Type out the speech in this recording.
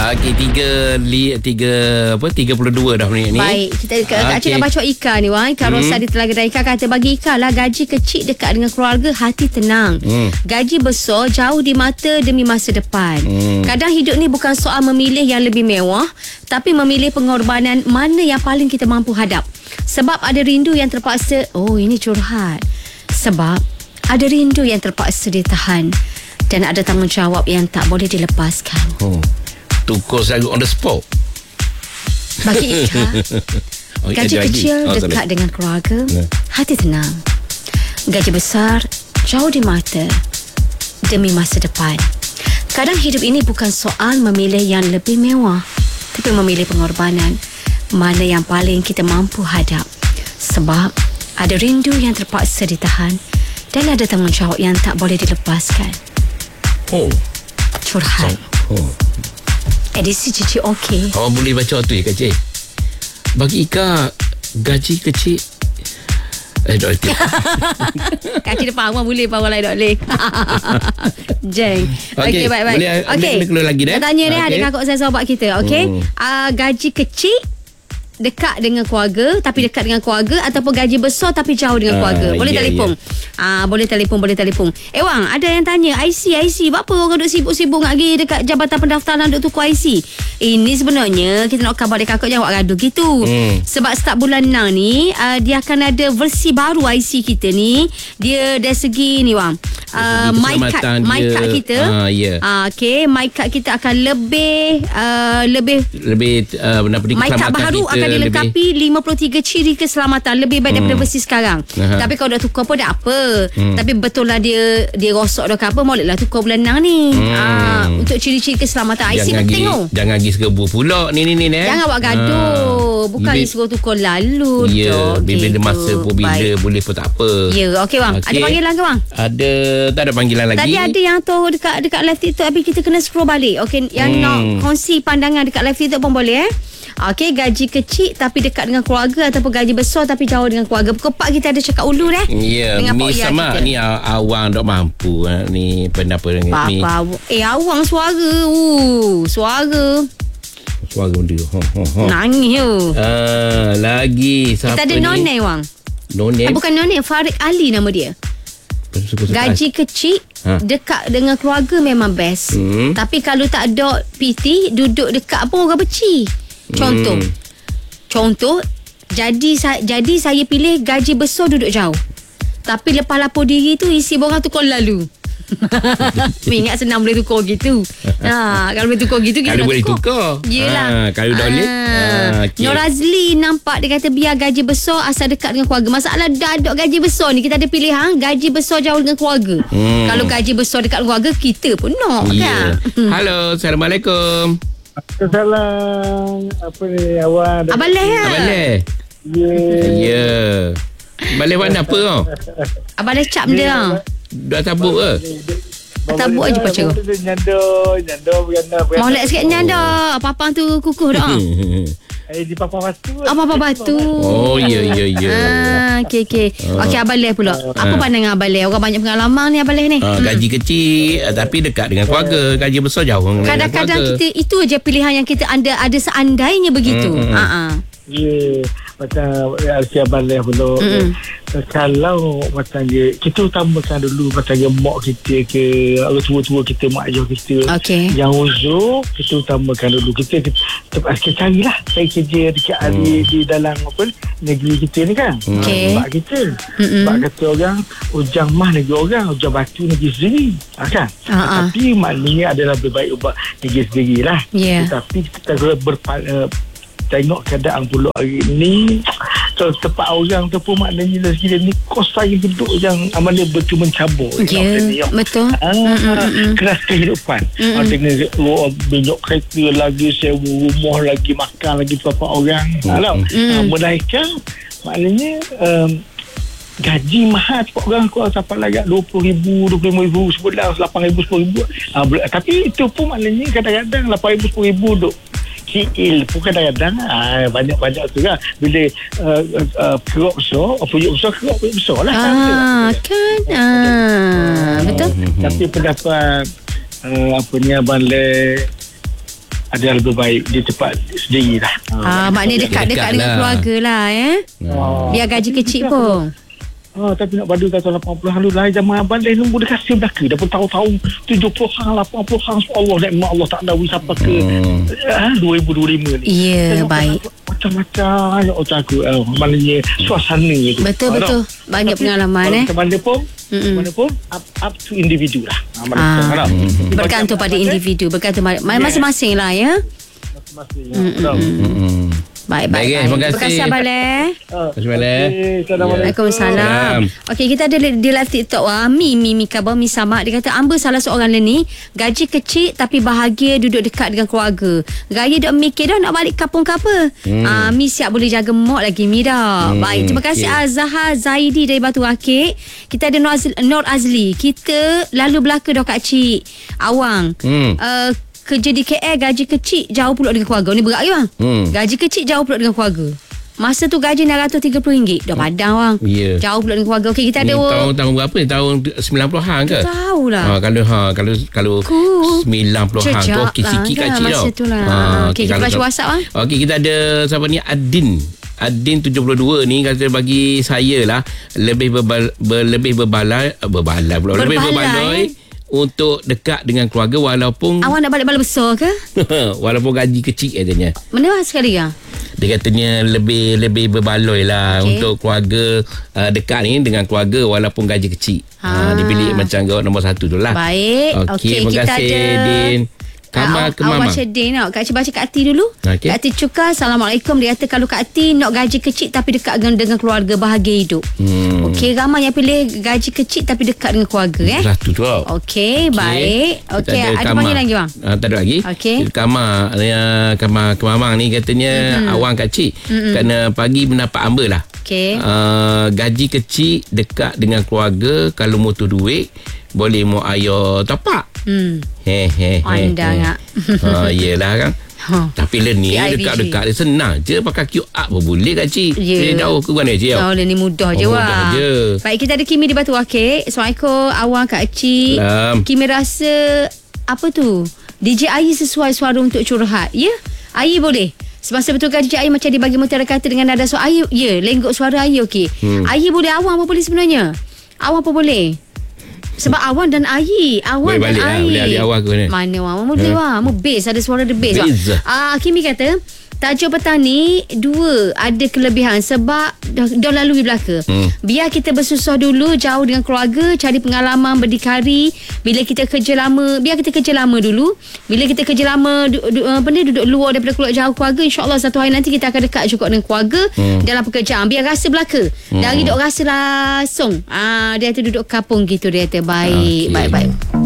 Okey, 32 dah minit ni. Baik, kita Kak Cik nak baca Ika ni Wan. Ika Rosa di Telaga Dan Ika kata, bagi Ika lah, gaji kecil dekat dengan keluarga, hati tenang. Gaji besar jauh di mata demi masa depan. Kadang hidup ni bukan soal memilih yang lebih mewah, tapi memilih pengorbanan mana yang paling kita mampu hadap. Sebab ada rindu yang terpaksa. Oh, ini curhat. Sebab ada rindu yang terpaksa ditahan, dan ada tanggungjawab yang tak boleh dilepaskan. Tukar selalu on the spot. Bagi Ika, gaji kecil dekat dengan keluarga, hati tenang. Gaji besar jauh di mata demi masa depan. Kadang hidup ini bukan soal memilih yang lebih mewah, tapi memilih pengorbanan mana yang paling kita mampu hadap. Sebab ada rindu yang terpaksa ditahan, dan ada tanggungjawab yang tak boleh dilepaskan. Curhat. Edisi Cici okey. Awak boleh baca tu ya, Kak Cik? Bagi Ika, gaji kecil. Tak boleh. Kak Cik depan awak boleh, awak lain tak boleh. Jeng. Okey, baik-baik. Boleh keluar lagi dah. Saya tanya ni, adik kakak saya sahabat kita. Okey. Gaji kecil dekat dengan keluarga, tapi dekat dengan keluarga, ataupun gaji besar tapi jauh dengan keluarga. Boleh telefon. Boleh telefon. Wang, ada yang tanya IC berapa orang duk sibuk-sibuk lagi dekat Jabatan Pendaftaran duk tukar IC. Ini sebenarnya kita nak khabar dia kakak jangan gaduh gitu. Sebab start bulan 6 ni dia akan ada versi baru IC kita ni. Dia dari segi ni Wang, my card kita. Okey, my card kita akan lebih my card baru kita akan dilengkapi 53 ciri keselamatan, lebih baik daripada versi sekarang. Tapi kalau dah tukar pun tak apa. Tapi betul lah dia rosok dah ke apa, bolehlah tukar bulan 6 ni. Untuk ciri-ciri keselamatan IC penting. Jangan pergi serbu pula ni. Jangan buat gaduh. Bukan suruh tukar lalu. Ya, bila masa pun bila boleh pun tak apa. Ya, okey bang. Ada panggilan ke bang? Tak ada panggilan lagi. Tadi ada yang tu dekat live TikTok, tapi kita kena scroll balik. Okey, yang nak kongsi pandangan dekat live TikTok pun boleh Okey, gaji kecil tapi dekat dengan keluarga, ataupun gaji besar tapi jauh dengan keluarga. Pukul 4 kita ada cakap ulu Ya, Mi sama kita. Ni awang tak mampu ni pendapat dengan Mi. Awang suara. Suara dia. Nangis lagi siapa kita ada ni? Nonne Wang. Nonne? Bukan Nonne, Farid Ali nama dia. Gaji kecil dekat dengan keluarga memang best. Tapi kalau tak ada PT, duduk dekat pun orang beci. Contoh jadi saya pilih gaji besar duduk jauh, tapi lepas lapor diri tu isi borang tukar lalu. Ingat senang boleh tukar gitu. Kalau boleh tukar gitu kita kalau boleh tukar. Yelah. Kalau tak boleh. Nur Razli nampak dia kata biar gaji besar asal dekat dengan keluarga. Masalah dah ada gaji besar ni, kita ada pilihan gaji besar jauh dengan keluarga. Kalau gaji besar dekat keluarga, kita pun nak kan. Halo, Assalamualaikum. Assalamualaikum. Apa ni awak? Abang Leh ya? Abang Leh. Ya. Abang Leh mana apa kau? Abang Leh cap dia. Dah tabuk ke? Tabuk aja pacar. Nyanda. Molek sikit nyanda. Papang tu kukuh dah. Di Papa Batu. Papa Batu. Oh, ya. Okey. Okey, Abang Leh pula. Apa pandangan Abang Leh? Orang banyak pengalaman ni Abang Leh ni. Gaji kecil tapi dekat dengan keluarga. Gaji besar jauh dengan keluarga. Kadang-kadang kita itu aja pilihan yang kita ada seandainya begitu. Ya, macam Abang Leh pula. Kalau macam dia, kita utamakan dulu macam dia mak kita ke orang tua-tua kita, mak ayah kita yang uzur, kita utamakan dulu. Kita carilah saya kerja dekat di dalam negeri kita ni kan. Sebab kita sebab kata orang ujang mah negeri orang, ujang batu negeri sendiri kan. Tapi maknanya adalah lebih baik ubah negeri sendiri lah. Tetapi kita tengok keadaan pula hari ni, tempat orang tu pun maknanya dari segi ni kos saya hidup yang amalnya betul mencabur. Betul. Keras kehidupan. Dengan benyok kereta lagi, sewa rumah lagi, makan lagi beberapa orang. Menaikkan maknanya gaji mahal cepat orang kau sampai lagi 20,000, 25,000 sebulan, 8,000, 10,000. Tapi itu pun maknanya kadang-kadang 8,000, 10,000 duk KL pun kadang-kadang banyak-banyak tu kan. Bila kerok besar, puyuk besar lah kan. Betul. Tapi pendapat apa ni Abang Leh, ada lebih baik dia cepat sendiri lah. Maknanya dekat-dekat dengan keluarga lah biar gaji kecil pun. Tapi nak badu tahun 80-an dulu lah, zaman abang dah nombor dia kasih belaka dah pun tahun-tahun 70-an 80-an, Allah nikmat Allah tak tahu siapa ke 2025 ni. Baik. Macam-macam macam aku maknanya suasana tu. Betul banyak pengalaman mana pun up to individu lah. Bergantung pada individu, bergantung masing-masing lah ya. Baik. Terima kasih Abang Leh. Terima kasih. Waalaikumsalam. Okey, kita ada di live TikTok Mi Khabar Mi Samak. Dia kata Amba salah seorang ni gaji kecil tapi bahagia duduk dekat dengan keluarga. Gaya duk mikir dah nak balik kampung ke apa. Mi siap boleh jaga mak lagi Mi dah. Baik, terima kasih Azhar Zaidi dari Batu Akik. Kita ada Nur Azli. Kita lalu belaka dah Kak Cik Awang. Kerja di KL gaji kecil jauh pula dengan keluarga. Ni berat ke bang? Gaji kecil jauh pula dengan keluarga. Masa tu gaji RM930 dah padang bang. Jauh pula dengan keluarga. Okey, kita ada tahun berapa ni? Tahun 90-an ke? Tahulah. Kalau 90-an tu okey sikit kecil tau. Masa tu lah. Okey, kita baca WhatsApp bang. Okey, kita ada siapa ni? Adin 72 ni kata bagi saya lah lebih berbaloi untuk dekat dengan keluarga walaupun awak nak balik bala besar ke? Walaupun gaji kecil katanya. Mana sekali ya? Dia katanya lebih berbaloi lah untuk keluarga dekat ni dengan keluarga walaupun gaji kecil. Dia pilih macam gawat nombor 1 tu lah. Baik. Okey, terima kasih Din. Kama ke Mama. Baca Din tau. Kak Cik baca Kak Ati dulu. Kak Ati Cuka, Assalamualaikum. Dia kata kalau Kak Ati nak gaji kecil tapi dekat dengan keluarga, bahagia hidup. Okey, ramai yang pilih gaji kecil tapi dekat dengan keluarga. Satu tu tau. Okey, baik. Okey, ada panggil lagi bang? Tak ada lagi. Okey. Kama ke Mamang ni katanya awang Kak Cik kerana pagi mendapat amba lah. Okey. Gaji kecil dekat dengan keluarga, kalau mutu duit boleh mau ayo tapak. Anda nak. Yelah kan. Tapi lah ni dekat-dekat dia senang je pakai QR pun boleh Kak Cik. Dia jauh ke mana je. Ni mudah je wah. Baik, kita ada Kimi di Batu Akik. Assalamualaikum awang Kak Cik. Kimi rasa apa tu? DJ Ayi sesuai suara untuk curhat. Ya? Ayi boleh. Semasa betulkan DJ Ayi macam dia bagi mutiara kata dengan nada suara Ayi. Ya, lenggok suara Ayi okey. Ayi boleh, awang apa boleh sebenarnya? Awang apa boleh? Sebab Awan dan Ayi. Awan dan Ayi. Boleh alih awal ke mana? Mana Awan boleh wah. Mu bass, ada suara the bass. Kimi kata tajuk petang ni dua ada kelebihan sebab dah lalui belaka. Biar kita bersusah dulu jauh dengan keluarga, cari pengalaman berdikari. Bila kita kerja lama, biar kita kerja lama dulu. Bila kita kerja lama duduk luar daripada keluar jauh keluarga, insya-Allah satu hari nanti kita akan dekat juga dengan keluarga dalam pekerjaan. Biar rasa belaka. Dari duk rasa langsung. Dia tu duduk kampung gitu dia kata. Baik.